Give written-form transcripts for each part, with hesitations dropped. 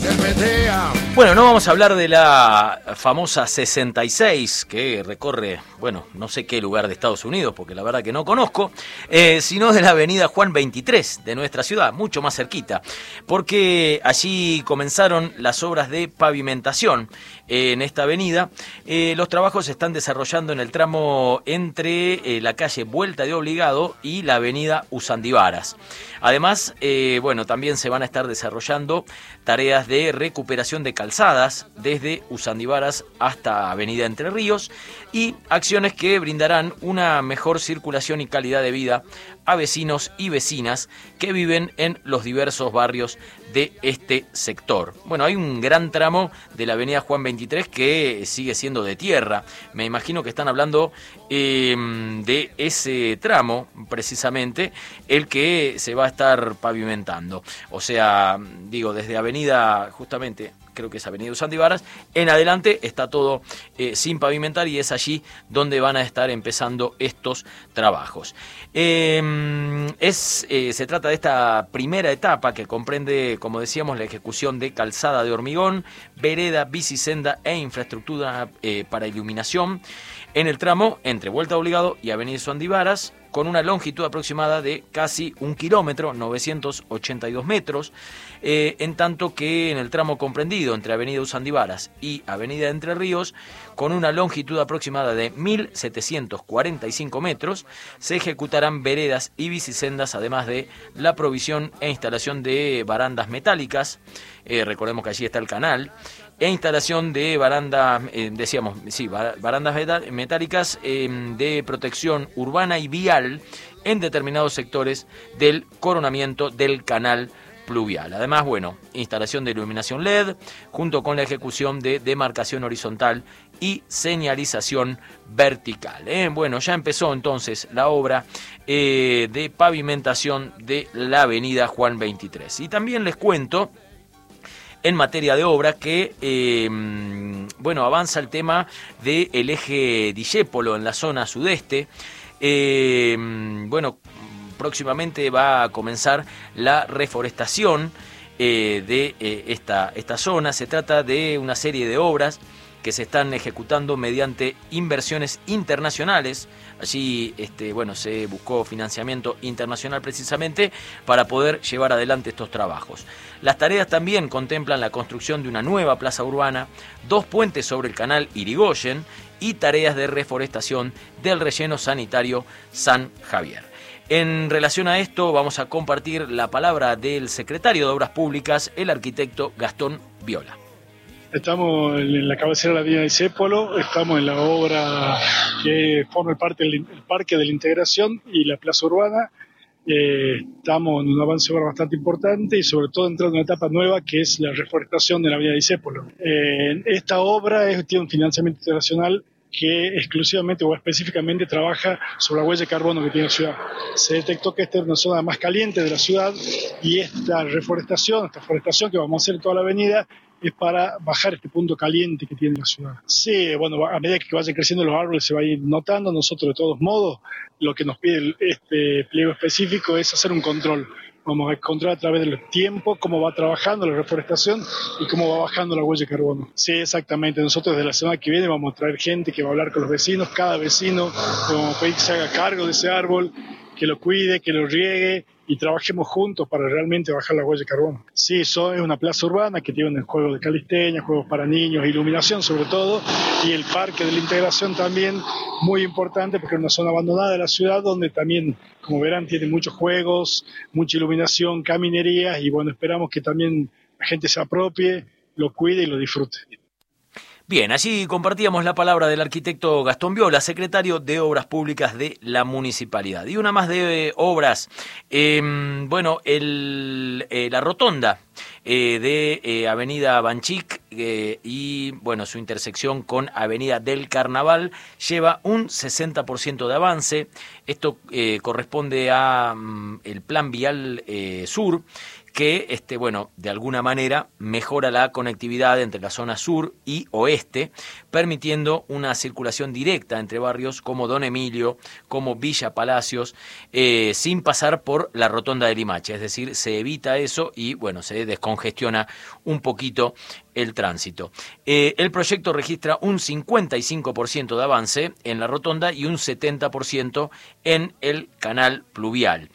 Bueno, no vamos a hablar de la famosa 66 que recorre, bueno, no sé qué lugar de Estados Unidos, porque la verdad que no conozco, sino de la avenida Juan 23 de nuestra ciudad, mucho más cerquita, porque allí comenzaron las obras de pavimentación en esta avenida. Los trabajos se están desarrollando en el tramo entre la calle Vuelta de Obligado y la avenida Usandivaras. Además, bueno, también se van a estar desarrollando tareas de recuperación de calzadas desde Usandivaras hasta Avenida Entre Ríos y acciones que brindarán una mejor circulación y calidad de vida a vecinos y vecinas que viven en los diversos barrios de este sector. Bueno, hay un gran tramo de la avenida Juan 23 que sigue siendo de tierra. Me imagino que están hablando de ese tramo, precisamente, el que se va a estar pavimentando. O sea, digo, desde avenida, justamente, creo que es avenida Usandivaras, en adelante está todo sin pavimentar y es allí donde van a estar empezando estos trabajos. Se trata de esta primera etapa que comprende, como decíamos, la ejecución de calzada de hormigón, vereda, bicisenda e infraestructura para iluminación en el tramo entre Vuelta Obligado y Avenida Usandivaras, con una longitud aproximada de casi 1 kilómetro, 982 metros, en tanto que en el tramo comprendido entre Avenida Usandivaras y Avenida Entre Ríos, con una longitud aproximada de 1.745 metros, se ejecutarán veredas y bicisendas, además de la provisión e instalación de barandas metálicas, recordemos que allí está el canal, e instalación de barandas, barandas metálicas de protección urbana y vial en determinados sectores del coronamiento del canal pluvial. Además, bueno, instalación de iluminación LED, junto con la ejecución de demarcación horizontal y señalización vertical. Bueno, ya empezó entonces la obra de pavimentación de la avenida Juan 23. Y también les cuento, en materia de obra, que avanza el tema del eje Discépolo en la zona sudeste. Próximamente va a comenzar la reforestación de esta zona. Se trata de una serie de obras que se están ejecutando mediante inversiones internacionales. Allí se buscó financiamiento internacional precisamente para poder llevar adelante estos trabajos. Las tareas también contemplan la construcción de una nueva plaza urbana, 2 puentes sobre el canal Irigoyen y tareas de reforestación del relleno sanitario San Javier. En relación a esto, vamos a compartir la palabra del secretario de Obras Públicas, el arquitecto Gastón Viola. Estamos en la cabecera de la avenida Discépolo, estamos en la obra que forma parte del Parque de la Integración y la Plaza Urbana. Estamos en un avance ahora bastante importante y sobre todo entrando en una etapa nueva que es la reforestación de la avenida Discépolo. Esta obra tiene un financiamiento internacional que exclusivamente o específicamente trabaja sobre la huella de carbono que tiene la ciudad. Se detectó que esta es una zona más caliente de la ciudad y esta forestación que vamos a hacer en toda la avenida es para bajar este punto caliente que tiene la ciudad. Sí, bueno, a medida que vayan creciendo los árboles se va a ir notando. Nosotros, de todos modos, lo que nos pide este pliego específico es hacer un control. Vamos a controlar a través del tiempo cómo va trabajando la reforestación y cómo va bajando la huella de carbono. Sí, exactamente. Nosotros desde la semana que viene vamos a traer gente que va a hablar con los vecinos. Cada vecino le vamos a pedir que se haga cargo de ese árbol, que lo cuide, que lo riegue y trabajemos juntos para realmente bajar la huella de carbono. Sí, eso es una plaza urbana que tiene juegos de calistenia, juegos para niños, iluminación sobre todo, y el Parque de la Integración también, muy importante porque es una zona abandonada de la ciudad donde también, como verán, tiene muchos juegos, mucha iluminación, caminerías y bueno, esperamos que también la gente se apropie, lo cuide y lo disfrute. Bien, allí compartíamos la palabra del arquitecto Gastón Viola, secretario de Obras Públicas de la Municipalidad. Y una más de obras, la rotonda de Avenida Banchic y su intersección con Avenida del Carnaval lleva un 60% de avance. Esto corresponde a el Plan Vial Sur, que bueno, de alguna manera mejora la conectividad entre la zona sur y oeste, permitiendo una circulación directa entre barrios como Don Emilio, como Villa Palacios, sin pasar por la rotonda de Limache. Es decir, se evita eso y bueno, se descongestiona un poquito el tránsito. El proyecto registra un 55% de avance en la rotonda y un 70% en el canal pluvial.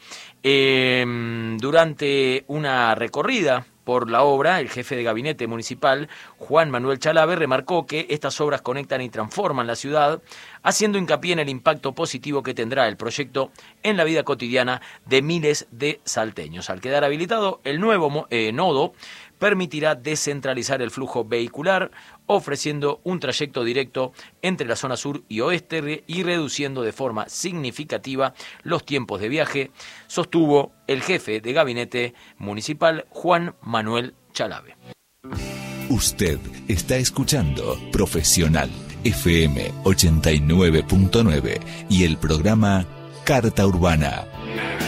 Durante una recorrida por la obra, el jefe de gabinete municipal, Juan Manuel Chalave, remarcó que estas obras conectan y transforman la ciudad, haciendo hincapié en el impacto positivo que tendrá el proyecto en la vida cotidiana de miles de salteños. Al quedar habilitado, el nuevo nodo permitirá descentralizar el flujo vehicular, ofreciendo un trayecto directo entre la zona sur y oeste y reduciendo de forma significativa los tiempos de viaje, sostuvo el jefe de gabinete municipal, Juan Manuel Chalave. Usted está escuchando Profesional FM 89.9 y el programa Carta Urbana.